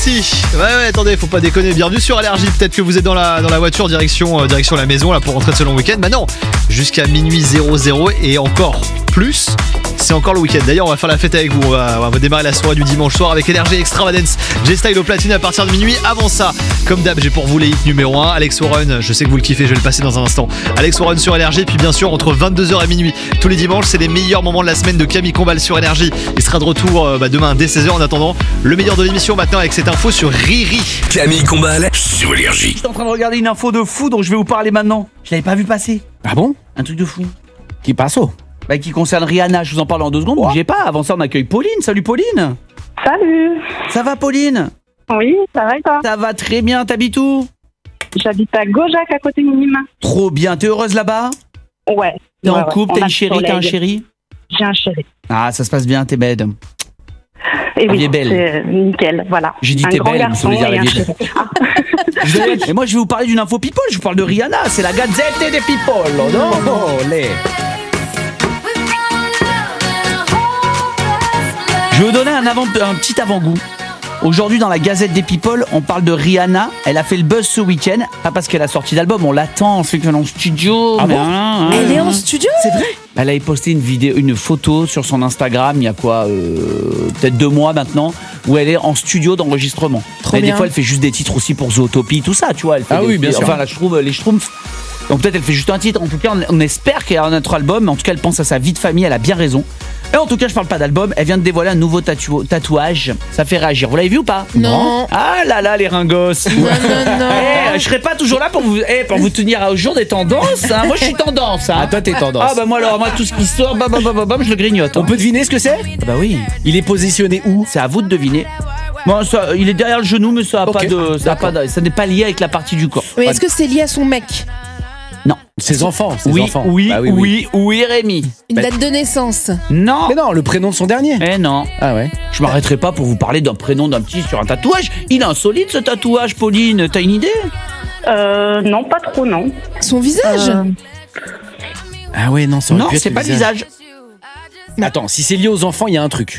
aussi. Ouais, attendez, faut pas déconner. Bienvenue sur Allergie. Peut-être que vous êtes dans la voiture direction la maison là pour rentrer de ce long week-end. Bah non, jusqu'à minuit 00 et encore plus. C'est encore le week-end. D'ailleurs, on va faire la fête avec vous. On va démarrer la soirée du dimanche soir avec Energy Extravagance. G-Style au platine à partir de minuit. Avant ça, comme d'hab, j'ai pour vous les hits numéro 1. Alex Warren, je sais que vous le kiffez, je vais le passer dans un instant. Alex Warren sur Energy. Puis bien sûr, entre 22h et minuit, tous les dimanches, c'est les meilleurs moments de la semaine de Camille Combal sur Energy. Il sera de retour demain dès 16h. En attendant, le meilleur de l'émission maintenant avec cette info sur Riri. Camille Combal sur Energy. Je suis en train de regarder une info de fou dont je vais vous parler maintenant. Je l'avais pas vu passer. Ah bon? Un truc de fou. Qui passe au? Qui concerne Rihanna, je vous en parle en 2 secondes. Bougez pas, avant ça on accueille Pauline. Salut Pauline. Salut. Ça va Pauline? Oui, ça va et toi? Ça va très bien, t'habites où? J'habite à Gaujac, à côté de Nîmes. Trop bien, t'es heureuse là-bas? Ouais. T'es en Ouais, couple, on t'as a une chérie, le t'as un soleil. chéri? J'ai un chéri. Ah, ça se passe bien, t'es belle. Et Elle oui, est belle. c'est nickel, voilà. J'ai dit Un t'es grand belle, garçon ça veut dire et elle un est belle. chéri. Et moi je vais vous parler d'une info people, je vous parle de Rihanna, c'est la Gazette des people, non? Olé. Je vais vous donner un petit avant-goût. Aujourd'hui, dans la Gazette des People, on parle de Rihanna. Elle a fait le buzz ce week-end. Pas parce qu'elle a sorti d'album, on l'attend, on sait qu'elle est en studio. Ah bon Elle est en studio? C'est vrai? Elle avait posté une photo sur son Instagram il y a quoi, peut-être 2 mois maintenant, où elle est en studio d'enregistrement. Trop Et des bien. fois, elle fait juste des titres aussi pour Zootopie, tout ça, tu vois. Elle fait Ah oui, bien sûr. Enfin, là, je trouve les Schtroumpfs. Donc peut-être elle fait juste un titre. En tout cas, on espère qu'elle a un autre album. Mais en tout cas, elle pense à sa vie de famille. Elle a bien raison. Et en tout cas, je parle pas d'album. Elle vient de dévoiler un nouveau tatouage. Ça fait réagir. Vous l'avez vu ou pas? Non. Ah là là, les ringos. Non, non, non. Je serai pas toujours là pour vous tenir au jour des tendances. Hein. Moi, je suis tendance. Hein. Ah, toi, t'es tendance. Ah bah moi alors, tout ce qui sort, bam, je le grignote. On peut deviner ce que c'est? Ah bah oui. Il est positionné où? C'est à vous de deviner. Bon, ça, il est derrière le genou, mais ça a Ok, pas de, ça n'est pas lié avec la partie du corps. Mais est-ce que c'est lié à son mec? Non. Ses enfants. Oui, Bah oui, Rémi. Une date de naissance? Non. Mais non, le prénom de son dernier. Eh non. Ah ouais. Je m'arrêterai pas pour vous parler d'un prénom d'un petit sur un tatouage. Il est insolite ce tatouage, Pauline. T'as une idée? Non, pas trop, non. Son visage? Ah ouais, non, ça aurait Non, pu être c'est pas le visage. Attends, si c'est lié aux enfants, il y a un truc.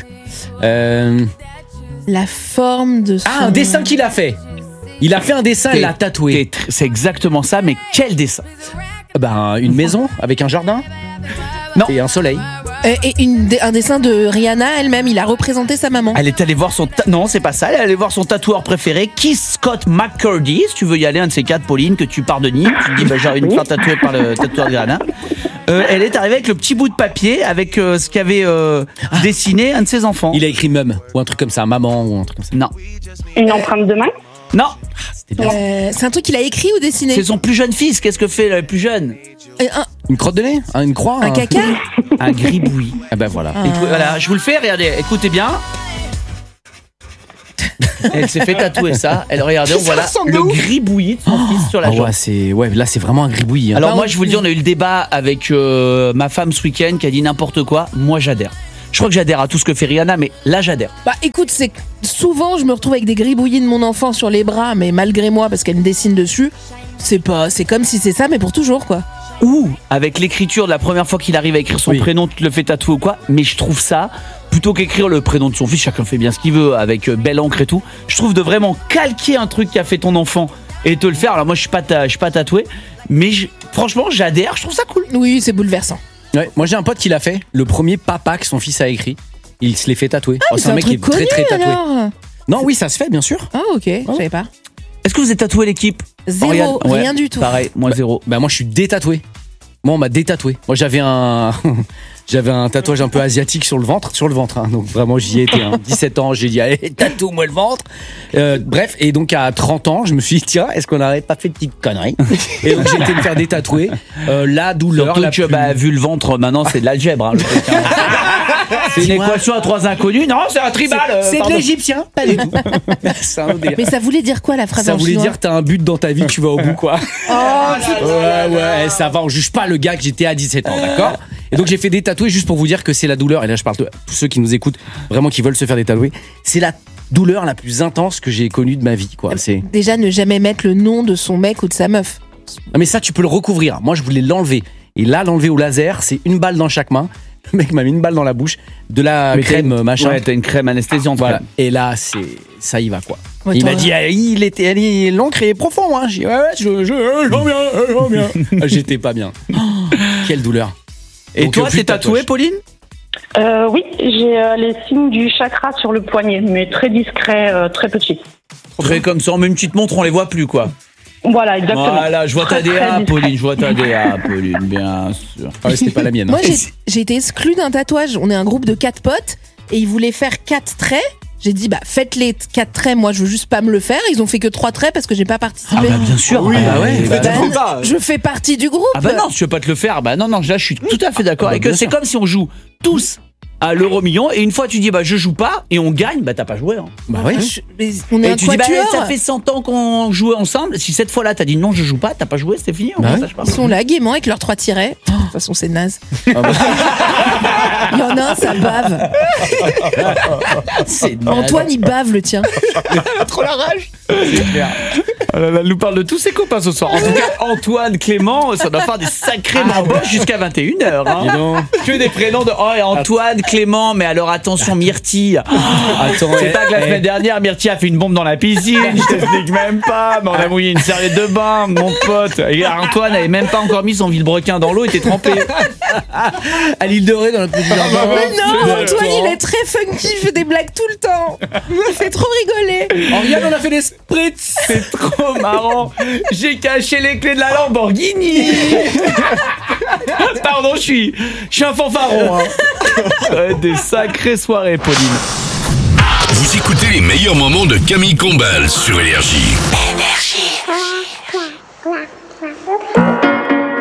La forme de son... Ah, un dessin qu'il a fait. Il a fait un dessin, il l'a tatoué. C'est exactement ça, mais quel dessin? Ben, une maison avec un jardin. Non. Et un soleil. Et un dessin de Rihanna elle-même. Il a représenté sa maman. Elle est allée voir non, c'est pas ça. Elle est allée voir son tatoueur préféré, Keith Scott McCurdy. Si tu veux y aller, un de ces 4, Pauline, que tu pars de Nîmes, tu te dis, j'ai envie de me faire tatouer par le tatoueur de Rihanna. Elle est arrivée avec le petit bout de papier, avec ce qu'avait dessiné un de ses enfants. Il a écrit mum ou un truc comme ça, maman ou un truc comme ça. Non. Une empreinte de main? Non. C'était bien. C'est un truc qu'il a écrit ou dessiné? C'est son plus jeune fils. Qu'est-ce que fait le plus jeune? Une crotte de nez, une croix, Un caca? Un gribouillis. Ah ben voilà. Voilà, je vous le fais, regardez, écoutez bien. Elle s'est fait tatouer ça. Elle regardez, on voit là le gribouillis de son fils sur la Ah jambe. ouais, là c'est vraiment un gribouillis. Hein. Alors moi je vous le dis, on a eu le débat avec ma femme ce week-end qui a dit n'importe quoi. Moi j'adhère. Je crois que j'adhère à tout ce que fait Rihanna, mais là j'adhère. Bah écoute, c'est souvent je me retrouve avec des gribouillis de mon enfant sur les bras, mais malgré moi parce qu'elle me dessine dessus. C'est comme si c'est ça, mais pour toujours quoi. Ou avec l'écriture de la première fois qu'il arrive à écrire son prénom, tu te le fais tatouer ou quoi. Mais je trouve ça, plutôt qu'écrire le prénom de son fils, chacun fait bien ce qu'il veut avec belle encre et tout. Je trouve de vraiment calquer un truc qu'a fait ton enfant et te le faire. Alors moi je suis pas tatoué, mais franchement j'adhère, je trouve ça cool. Oui, c'est bouleversant. Ouais, moi j'ai un pote qui l'a fait, le premier papa que son fils a écrit. Il se l'est fait tatouer. Mais c'est un mec qui est truc très très connu, tatoué. alors. Non, oui, ça se fait bien sûr. Ah ok, je savais pas. Est-ce que vous êtes tatoué l'équipe? Zéro, Oriane Ouais, rien du tout. Pareil, moi zéro. Bah moi je suis détatoué. Moi on m'a détatoué. Moi j'avais un tatouage un peu asiatique sur le ventre, hein. Donc vraiment j'y étais. 17 ans, j'ai dit allez tatoue-moi le ventre. Bref, et donc à 30 ans, je me suis dit tiens, est-ce qu'on n'aurait pas fait de petites conneries? Et donc j'ai été me faire détatouer. La douleur, Surtout que vu le ventre, maintenant c'est de l'algèbre. Hein, le truc, hein. C'est une équation à 3 inconnus. Non, c'est un tribal. C'est de pardon. l'égyptien, pas du tout. C'est un autre délire. Mais ça voulait dire quoi la phrase Ça en voulait chinois? dire t'as un but dans ta vie, tu vas au bout quoi. Ouais, ça va, on juge pas le gars que j'étais à 17 ans, d'accord? Et donc j'ai fait des tatoués juste pour vous dire que c'est la douleur, et là je parle de tous ceux qui nous écoutent, vraiment qui veulent se faire des tatoués, c'est la douleur la plus intense que j'ai connue de ma vie, quoi. C'est... Déjà, ne jamais mettre le nom de son mec ou de sa meuf. Ah, mais ça tu peux le recouvrir, moi je voulais l'enlever, et là l'enlever au laser, c'est une balle dans chaque main, le mec m'a mis une balle dans la bouche, de la crème machin. Ouais, t'as une crème anesthésiante. Voilà, et là ça y va quoi. Ouais, Il toi, m'a dit, l'encre est profond, hein. J'ai dit, ouais, je sens bien. J'étais pas bien. Quelle douleur. Et Donc, toi, plus t'es de tatouée, tatouage. Pauline? Oui, j'ai les signes du chakra sur le poignet, mais très discret, très petit. Très comme ça, on met une petite montre, on les voit plus, quoi. Voilà, exactement. Voilà, je vois ta Très, très DA, discret. Pauline, je vois ta DA, Pauline, bien sûr. Ah ouais, c'était pas la mienne. Moi, hein. j'ai été exclue d'un tatouage. On est un groupe de 4 potes et ils voulaient faire 4 traits. J'ai dit, bah, faites les 4 traits, moi, je veux juste pas me le faire. Ils ont fait que 3 traits parce que j'ai pas participé. Ah bah bien sûr. Oui, ah bah ouais. bah, Bah, tu fais pas. je fais partie du groupe. Ah bah non, si tu veux pas te le faire, bah non, là je suis tout à fait d'accord. Ah bah Et que bien c'est sûr. comme si on joue tous à l'euro-million et une fois tu dis bah je joue pas et on gagne, bah t'as pas joué. Hein. Bah oui. Mais on est Et un tu dis bah quatuor. ça fait 100 ans qu'on jouait ensemble. Si cette fois-là t'as dit non je joue pas, t'as pas joué, c'est fini. Bah on ouais. sache pas. Ils sont là gaiement avec leurs 3 tirets. De toute façon, c'est naze. Ah bah, Il y en a un, ça bave. C'est Antoine, il bave le tien. Trop la rage. Oh là là, elle nous parle de tous ses copains ce soir. En tout cas, Antoine, Clément, ça doit faire des sacrés embauches jusqu'à 21h. dis donc. Que des prénoms de. Oh, et Antoine, Clément, mais alors attention, Myrtille. Attends, C'est pas que la semaine dernière, Myrtille a fait une bombe dans la piscine. Je t'explique même pas. Mais on a mouillé une serviette de bain, mon pote. Et Antoine avait même pas encore mis son vilebrequin dans l'eau, il était trempé. à l'île de Ré dans le petit jardin. Mais non, Antoine, il est très funky, il fait des blagues tout le temps. Il fait trop rigoler. Regarde, on a fait des spritz. C'est trop marrant. J'ai caché les clés de la Lamborghini. Pardon, je suis un fanfaron. Hein. Ouais, des sacrées soirées, Pauline. Vous écoutez les meilleurs moments de Camille Combal sur Énergie.